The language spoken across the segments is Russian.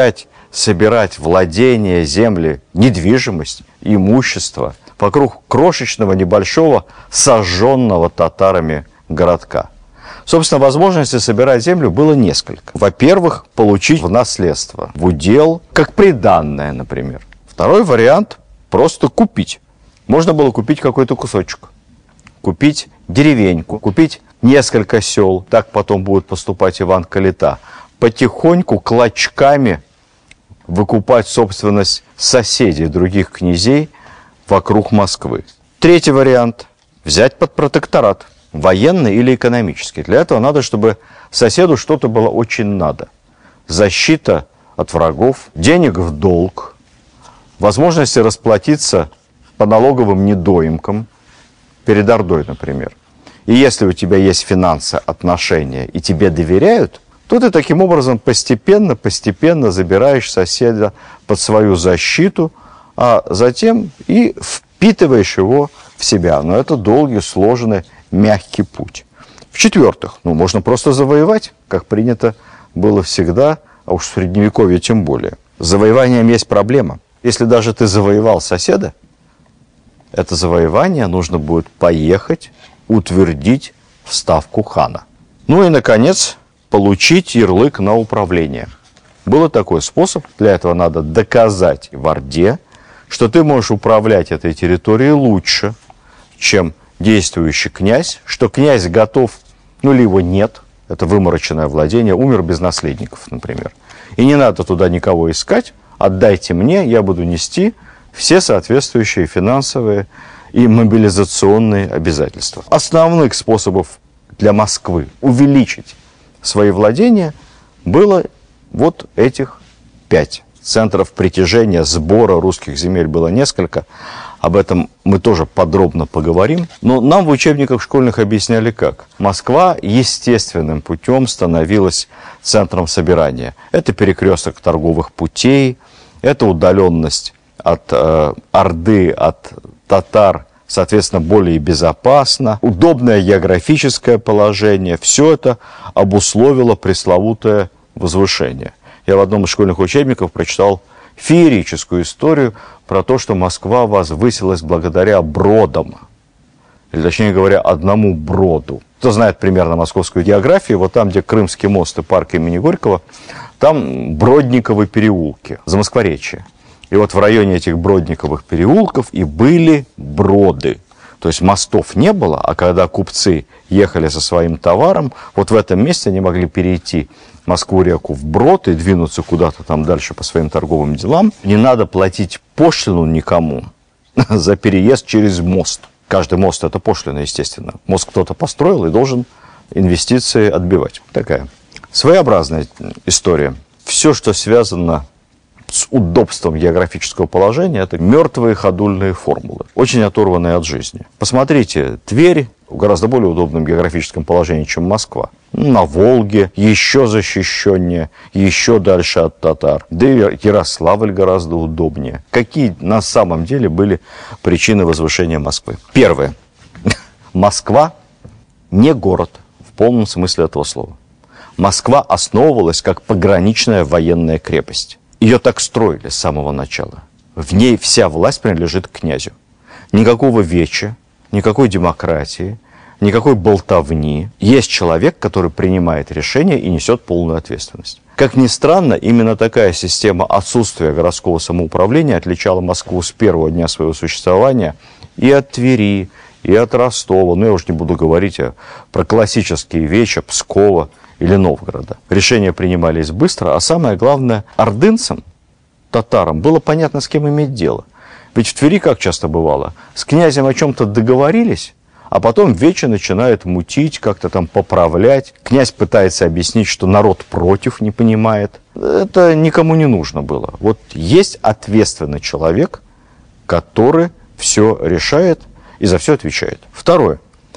собирать владения, земли, недвижимость, имущество вокруг крошечного, небольшого, сожженного татарами городка. Собственно, возможности собирать землю было несколько. Во-первых, получить в наследство, в удел, как приданное, например. Второй вариант – просто купить. Можно было купить какой-то кусочек, купить деревеньку, купить несколько сел. Так потом будет поступать Иван Калита. Потихоньку, клочками выкупать собственность соседей, других князей вокруг Москвы. Третий вариант – взять под протекторат, военный или экономический. Для этого надо, чтобы соседу что-то было очень надо. Защита от врагов, денег в долг, возможности расплатиться по налоговым недоимкам, перед Ордой, например. И если у тебя есть финансы, отношения, и тебе доверяют, то ты таким образом постепенно забираешь соседа под свою защиту, а затем и впитываешь его в себя. Но это долгий, сложный, мягкий путь. В-четвертых, можно просто завоевать, как принято было всегда, а уж в Средневековье тем более. С завоеванием есть проблема. Если даже ты завоевал соседа, это завоевание нужно будет поехать, утвердить в ставку хана. Ну и, наконец, получить ярлык на управление. Был такой способ. Для этого надо доказать в Орде, что ты можешь управлять этой территорией лучше, чем действующий князь, что князь готов, либо нет, это вымороченное владение, умер без наследников, например. И не надо туда никого искать, отдайте мне, я буду нести все соответствующие финансовые и мобилизационные обязательства. Основных способов для Москвы увеличить свои владения было вот этих 5. Центров притяжения, сбора русских земель было несколько. Об этом мы тоже подробно поговорим. Но нам в учебниках школьных объясняли как. Москва естественным путем становилась центром собирания. Это перекресток торговых путей, это удаленность от Орды, от татар, соответственно, более безопасно, удобное географическое положение. Все это обусловило пресловутое возвышение. Я в одном из школьных учебников прочитал феерическую историю про то, что Москва возвысилась благодаря бродам, или точнее говоря, одному броду. Кто знает примерно московскую географию, вот там, где Крымский мост и парк имени Горького, там Бродниковы переулки, Замоскворечье. И вот в районе этих Бродниковых переулков и были броды. То есть мостов не было, а когда купцы ехали со своим товаром, вот в этом месте они могли перейти Москву-реку вброд и двинуться куда-то там дальше по своим торговым делам. Не надо платить пошлину никому за переезд через мост. Каждый мост – это пошлина, естественно. Мост кто-то построил и должен инвестиции отбивать. Такая своеобразная история. Все, что связано с удобством географического положения, это мертвые ходульные формулы, очень оторванные от жизни. Посмотрите, Тверь в гораздо более удобном географическом положении, чем Москва. На Волге, еще защищеннее, еще дальше от татар. Да и Ярославль гораздо удобнее. Какие на самом деле были причины возвышения Москвы? Первое. Москва не город в полном смысле этого слова. Москва основывалась как пограничная военная крепость. Ее так строили с самого начала. В ней вся власть принадлежит князю. Никакого веча, никакой демократии, никакой болтовни. Есть человек, который принимает решения и несет полную ответственность. Как ни странно, именно такая система отсутствия городского самоуправления отличала Москву с первого дня своего существования и от Твери, и от Ростова. Но я уж не буду говорить про классические веча Пскова или Новгорода. Решения принимались быстро, а самое главное, ордынцам, татарам, было понятно, с кем иметь дело. Ведь в Твери, как часто бывало, с князем о чем-то договорились, а потом вече начинает мутить, как-то там поправлять. Князь пытается объяснить, что народ против, не понимает. Это никому не нужно было. Вот есть ответственный человек, который все решает и за все отвечает. Второе.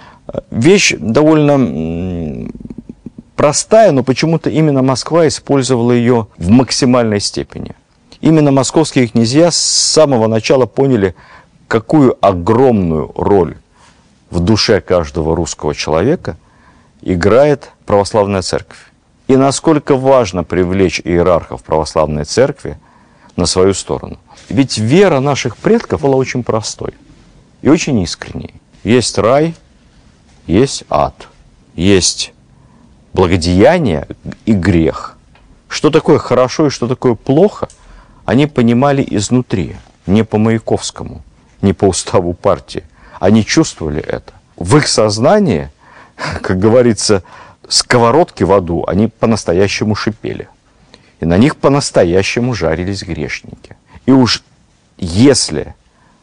Вещь довольно простая, но почему-то именно Москва использовала ее в максимальной степени. Именно московские князья с самого начала поняли, какую огромную роль в душе каждого русского человека играет православная церковь. И насколько важно привлечь иерархов православной церкви на свою сторону. Ведь вера наших предков была очень простой и очень искренней. Есть рай, есть ад, есть благодеяние и грех. Что такое хорошо и что такое плохо, они понимали изнутри, не по Маяковскому, не по уставу партии. Они чувствовали это. В их сознании, как говорится, сковородки в аду, они по-настоящему шипели. И на них по-настоящему жарились грешники. И уж если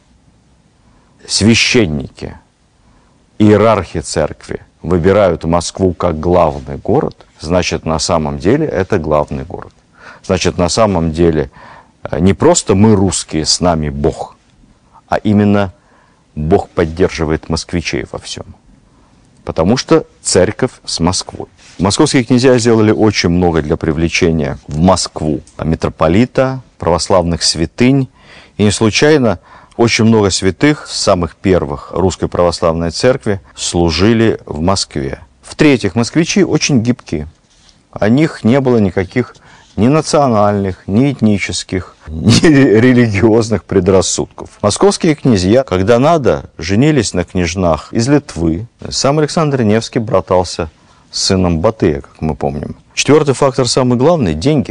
священники, иерархи церкви выбирают Москву как главный город, значит, на самом деле это главный город. Значит, на самом деле не просто мы русские, с нами Бог, а именно Бог поддерживает москвичей во всем. Потому что церковь с Москвой. Московские князья сделали очень много для привлечения в Москву митрополита, православных святынь. И не случайно очень много святых, самых первых русской православной церкви, служили в Москве. В-третьих, москвичи очень гибкие. О них не было никаких ни национальных, ни этнических, ни религиозных предрассудков. Московские князья, когда надо, женились на княжнах из Литвы. Сам Александр Невский братался с сыном Батыя, как мы помним. Четвертый фактор, самый главный – деньги.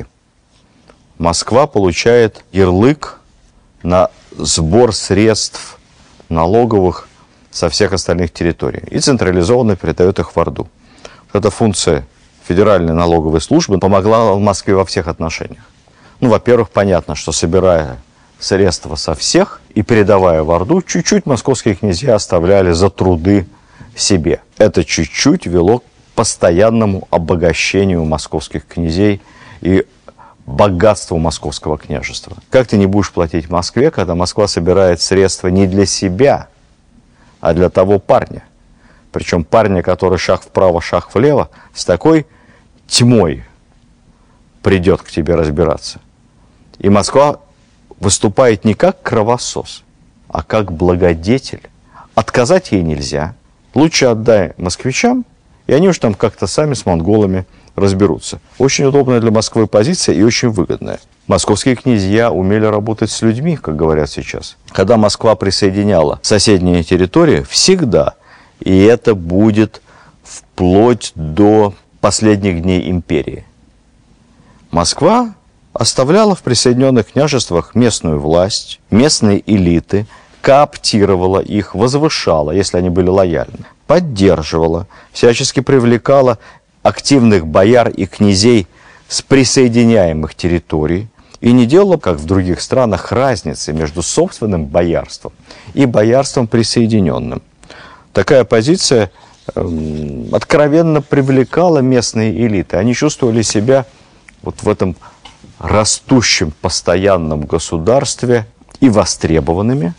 Москва получает ярлык на сбор средств налоговых со всех остальных территорий и централизованно передает их в Орду. Эта функция Федеральной налоговой службы помогла в Москве во всех отношениях. Ну, во-первых, понятно, что собирая средства со всех и передавая в Орду, чуть-чуть московские князья оставляли за труды себе. Это чуть-чуть вело к постоянному обогащению московских князей и богатству московского княжества. Как ты не будешь платить Москве, когда Москва собирает средства не для себя, а для того парня? Причем парня, который шаг вправо, шаг влево, с такой тьмой придет к тебе разбираться. И Москва выступает не как кровосос, а как благодетель. Отказать ей нельзя. Лучше отдай москвичам, и они уж там как-то сами с монголами разберутся. Очень удобная для Москвы позиция и очень выгодная. Московские князья умели работать с людьми, как говорят сейчас. Когда Москва присоединяла соседние территории, всегда, и это будет вплоть до последних дней империи, Москва оставляла в присоединенных княжествах местную власть, местные элиты, кооптировала их, возвышала, если они были лояльны, поддерживала, всячески привлекала активных бояр и князей с присоединяемых территорий и не делала, как в других странах, разницы между собственным боярством и боярством присоединенным. Такая позиция откровенно привлекала местные элиты. Они чувствовали себя вот в этом растущем постоянном государстве и востребованными,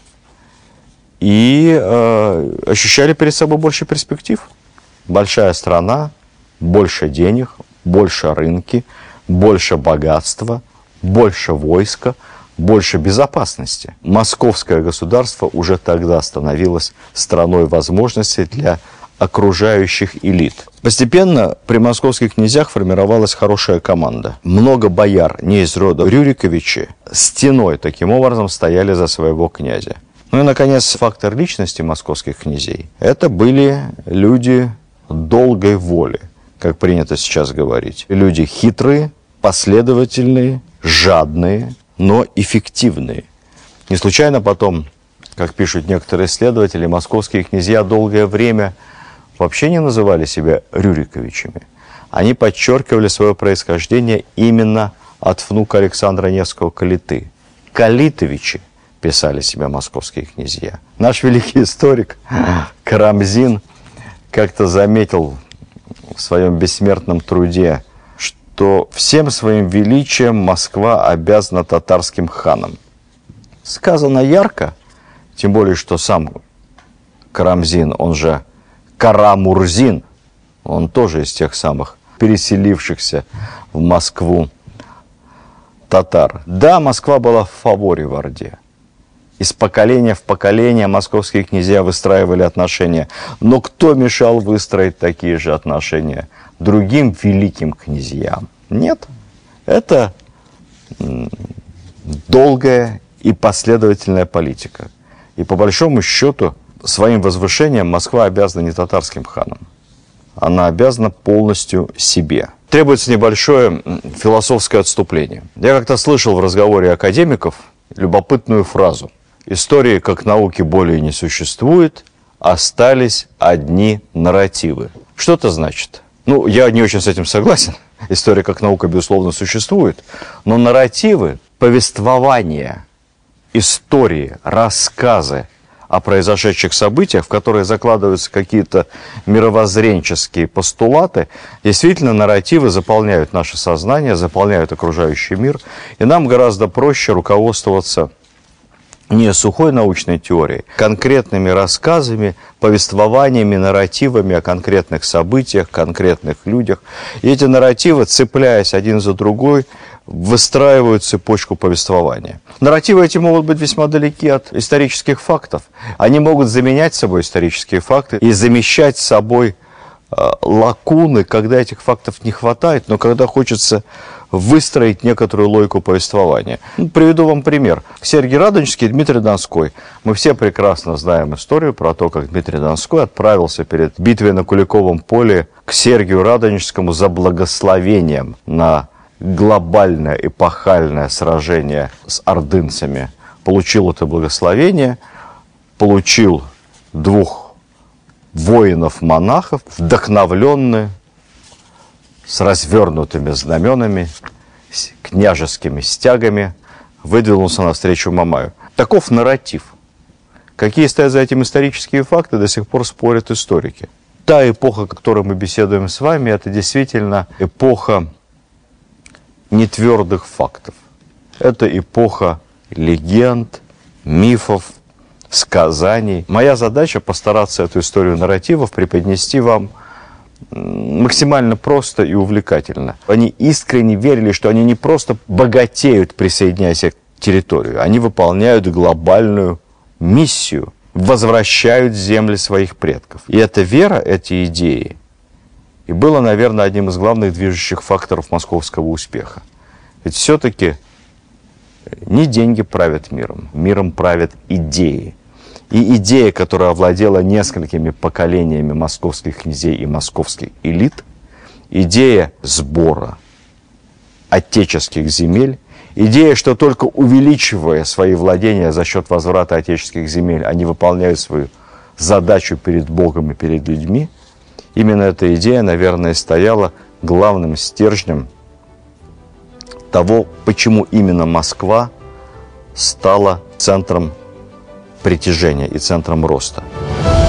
и ощущали перед собой больше перспектив. Большая страна, больше денег, больше рынки, больше богатства, больше войска, больше безопасности. Московское государство уже тогда становилось страной возможностей для окружающих элит. Постепенно при московских князьях формировалась хорошая команда. Много бояр, не из рода Рюриковичи, стеной таким образом стояли за своего князя. Ну и, наконец, фактор личности московских князей. Это были люди долгой воли, как принято сейчас говорить. Люди хитрые, последовательные, жадные, но эффективные. Не случайно потом, как пишут некоторые исследователи, московские князья долгое время вообще не называли себя Рюриковичами. Они подчеркивали свое происхождение именно от внука Александра Невского Калиты. Калитовичи писали себя московские князья. Наш великий историк Карамзин как-то заметил в своем бессмертном труде, что всем своим величием Москва обязана татарским ханам. Сказано ярко, тем более, что сам Карамзин, он же Карамурзин, он тоже из тех самых переселившихся в Москву татар. Да, Москва была в фаворе в Орде, Из поколения в поколение московские князья выстраивали отношения. Но кто мешал выстроить такие же отношения другим великим князьям? Нет. Это долгая и последовательная политика. И по большому счету своим возвышением Москва обязана не татарским ханам. Она обязана полностью себе. Требуется небольшое философское отступление. Я как-то слышал в разговоре академиков любопытную фразу. Истории как науки более не существует, остались одни нарративы. Что это значит? Ну, я не очень с этим согласен. История как наука, безусловно, существует. Но нарративы, повествования, истории, рассказы о произошедших событиях, в которые закладываются какие-то мировоззренческие постулаты, действительно, нарративы заполняют наше сознание, заполняют окружающий мир, и нам гораздо проще руководствоваться не сухой научной теорией, конкретными рассказами, повествованиями, нарративами о конкретных событиях, конкретных людях. И эти нарративы, цепляясь один за другой, выстраивают цепочку повествования. Нарративы эти могут быть весьма далеки от исторических фактов. Они могут заменять собой исторические факты и замещать собой лакуны, когда этих фактов не хватает, но когда хочется выстроить некоторую логику повествования. Приведу вам пример. Сергий Радонежский и Дмитрий Донской. Мы все прекрасно знаем историю про то, как Дмитрий Донской отправился перед битвой на Куликовом поле к Сергию Радонежскому за благословением на глобальное эпохальное сражение с ордынцами. Получил это благословение, получил 2 воинов-монахов, вдохновленные, с развернутыми знаменами, с княжескими стягами, выдвинулся навстречу Мамаю. Таков нарратив. Какие стоят за этим исторические факты, до сих пор спорят историки. Та эпоха, о которой мы беседуем с вами, это действительно эпоха нетвердых фактов. Это эпоха легенд, мифов, сказаний. Моя задача постараться эту историю нарративов преподнести вам максимально просто и увлекательно. Они искренне верили, что они не просто богатеют, присоединяясь к территории, они выполняют глобальную миссию, возвращают земли своих предков. И эта вера, эти идеи, и было, наверное, одним из главных движущих факторов московского успеха. Ведь все-таки не деньги правят миром, миром правят идеи. И идея, которая овладела несколькими поколениями московских князей и московских элит, идея сбора отеческих земель, идея, что только увеличивая свои владения за счет возврата отеческих земель, они выполняют свою задачу перед Богом и перед людьми, именно эта идея, наверное, стояла главным стержнем того, почему именно Москва стала центром притяжения и центром роста.